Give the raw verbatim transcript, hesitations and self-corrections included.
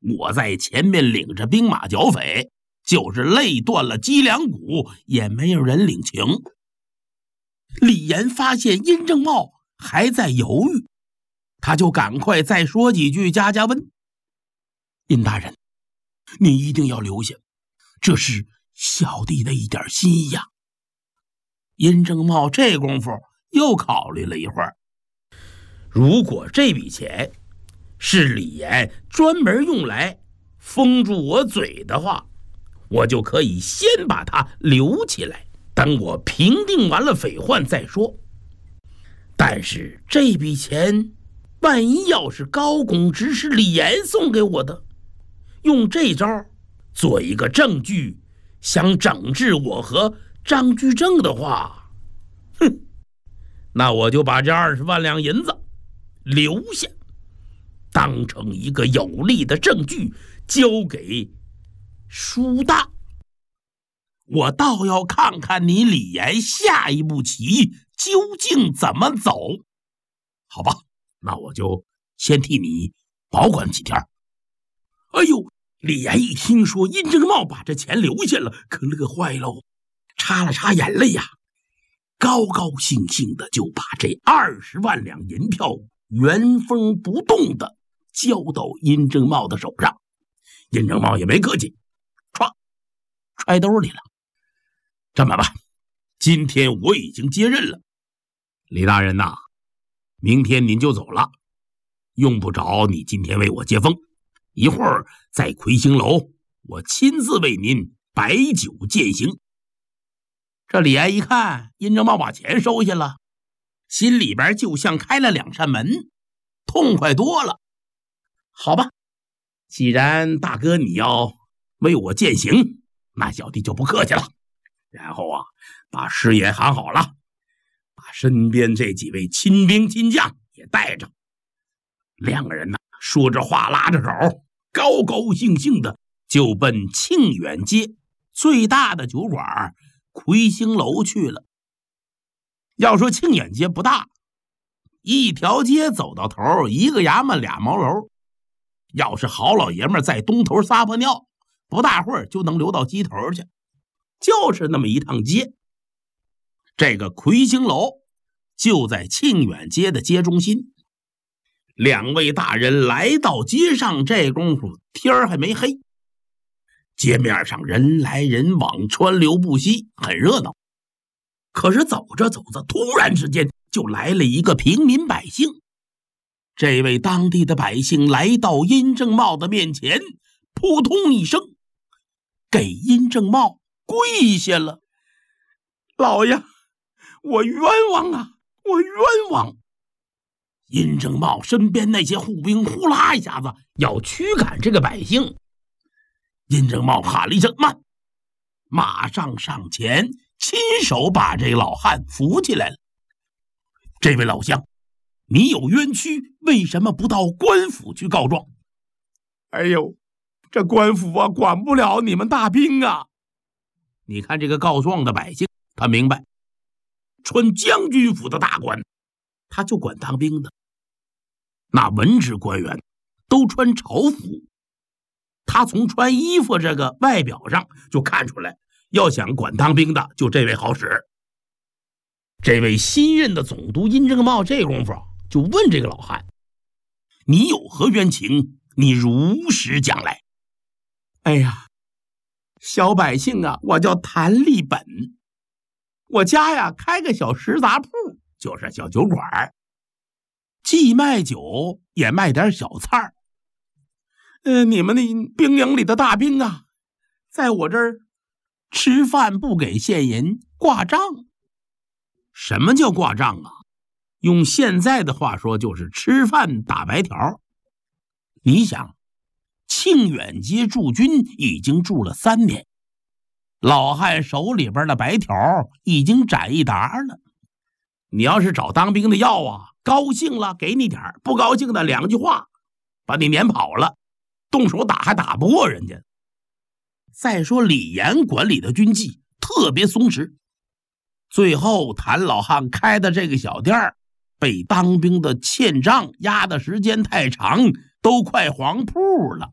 我在前面领着兵马剿匪，就是累断了脊梁骨，也没有人领情。李严发现殷正茂还在犹豫，他就赶快再说几句，加加温。殷大人，你一定要留下，这是小弟的一点心意呀。殷正茂这功夫又考虑了一会儿，如果这笔钱是李严专门用来封住我嘴的话，我就可以先把它留起来，等我平定完了匪患再说。但是这笔钱万一要是高公直是李严送给我的，用这招做一个证据，想整治我和张居正的话，哼，那我就把这二十万两银子留下，当成一个有力的证据交给舒大。我倒要看看你李严下一步棋究竟怎么走。好吧，那我就先替你保管几天。哎呦，李严一听说殷正茂把这钱留下了，可乐坏喽，擦了擦眼泪呀，高高兴兴的就把这二十万两银票原封不动的交到殷正茂的手上。殷正茂也没客气，唰，揣兜里了。这么办，今天我已经接任了，李大人呐，明天您就走了，用不着你今天为我接风，一会儿在魁星楼我亲自为您摆酒饯行。这李严一看殷正茂把钱收下了，心里边就像开了两扇门，痛快多了。好吧，既然大哥你要为我饯行，那小弟就不客气了。然后啊，把师爷喊好了，把身边这几位亲兵亲将也带着。两个人呢，说着话拉着手，高高兴兴的就奔庆远街最大的酒馆魁星楼去了。要说庆远街不大，一条街走到头，一个衙门俩茅楼，要是好老爷们在东头撒泡尿，不大会儿就能流到西头去，就是那么一趟街。这个魁星楼就在庆远街的街中心。两位大人来到街上，这功夫天儿还没黑，街面上人来人往，川流不息，很热闹。可是走着走着，突然之间就来了一个平民百姓。这位当地的百姓来到殷正茂的面前，扑通一声给殷正茂跪下了。老爷，我冤枉啊，我冤枉！殷正茂身边那些护兵呼啦一下子要驱赶这个百姓。殷正茂喊了一声慢，马上上前亲手把这老汉扶起来了。这位老乡，你有冤屈，为什么不到官府去告状？哎呦，这官府啊管不了你们大兵啊。你看这个告状的百姓，他明白，穿将军府的大官他就管当兵的，那文职官员都穿朝服，他从穿衣服这个外表上就看出来，要想管当兵的就这位好使。这位新任的总督殷正茂这功夫就问这个老汉，你有何冤情，你如实讲来。哎呀，小百姓啊，我叫谭立本，我家呀开个小食杂铺，就是小酒馆，既卖酒也卖点小菜。呃，你们的兵营里的大兵啊，在我这儿吃饭不给现银，挂账。什么叫挂账啊？用现在的话说，就是吃饭打白条。你想，庆远街驻军已经驻了三年，老汉手里边的白条已经攒一沓了。你要是找当兵的要啊，高兴了给你点，不高兴的两句话把你撵跑了，动手打还打不过人家。再说李严管理的军纪特别松弛，最后谭老汉开的这个小店被当兵的欠账压的时间太长，都快黄铺了。